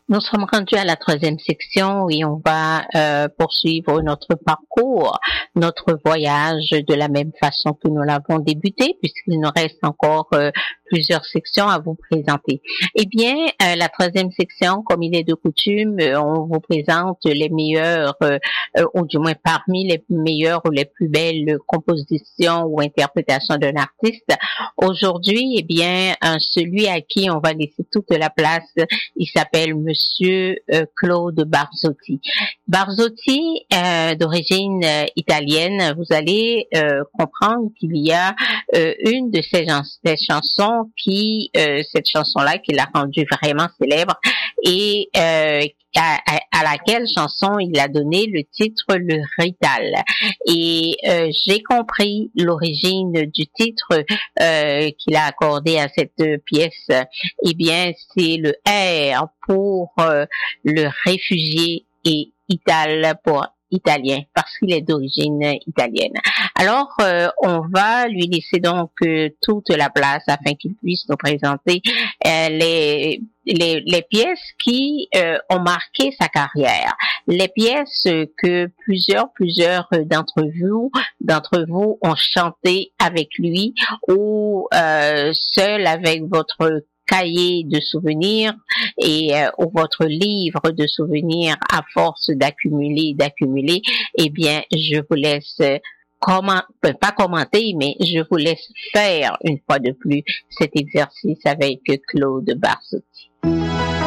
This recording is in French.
Nous sommes rendus à la troisième section et on va poursuivre notre parcours, notre voyage de la même façon que nous l'avons débuté, puisqu'il nous reste encore plusieurs sections à vous présenter. Eh bien, la troisième section, comme il est de coutume, on vous présente les meilleures, ou du moins parmi les meilleures ou les plus belles compositions ou interprétations d'un artiste. Aujourd'hui, eh bien, celui à qui on va laisser toute la place, il s'appelle Monsieur Claude Barzotti. Barzotti, d'origine italienne, vous allez comprendre qu'il y a une de ces chansons qui, cette chanson-là, qui l'a rendue vraiment célèbre et à laquelle chanson il a donné le titre Le Rital. Et j'ai compris l'origine du titre qu'il a accordé à cette pièce. Eh bien, c'est le R pour le réfugié et Ital pour italien, parce qu'il est d'origine italienne. Alors, on va lui laisser donc toute la place afin qu'il puisse nous présenter les pièces qui ont marqué sa carrière, les pièces que plusieurs d'entre vous ont chanté avec lui ou seul avec votre cahier de souvenirs et ou votre livre de souvenirs à force d'accumuler, eh bien, je vous laisse pas commenter, mais je vous laisse faire une fois de plus cet exercice avec Claude Barzotti.